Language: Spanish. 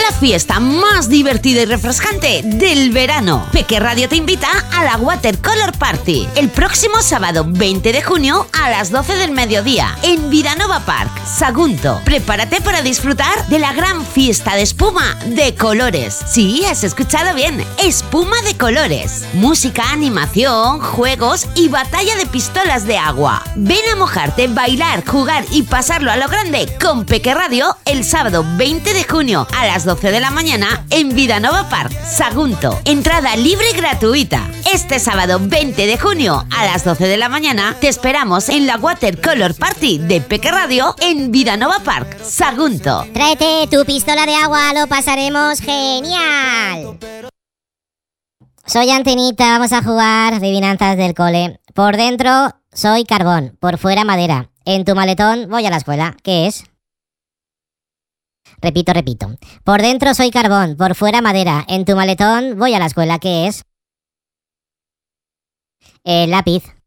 la fiesta más divertida y refrescante del verano. Peque Radio te invita a la Watercolor Party el próximo sábado 20 de junio a las 12 del mediodía en Vilanova Park, Sagunto. Prepárate para disfrutar de la gran fiesta de espuma de colores. Sí, has escuchado bien, espuma de colores. Música, animación, juegos y batalla de pistolas de agua. Ven a mojarte, bailar, jugar y pasarlo a lo grande con Peque Radio el sábado 20 de junio a las 12 de la mañana en Vilanova Park, Sagunto. Entrada libre y gratuita. Este sábado 20 de junio a las 12 de la mañana te esperamos en la Watercolor Party de Peque Radio en Vilanova Park, Sagunto. Tráete tu pistola de agua, lo pasaremos genial. Soy Antenita, vamos a jugar adivinanzas del cole. Por dentro soy carbón, por fuera madera. En tu maletón voy a la escuela. ¿Qué es? Repito. Por dentro soy carbón, por fuera madera. En tu maletón voy a la escuela. ¿Qué es? El lápiz.